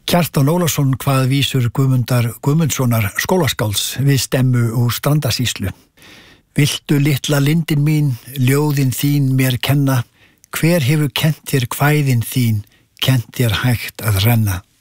Kjartan Ólafsson kvað vísur Guðmundar Guðmundssonar skólaskálds við stemmu úr Strandasýslu. Viltu litla lindin mín, ljóðin þín mér kenna, hver hefur kennt þér kvæðin þín, kennt þér hægt að renna.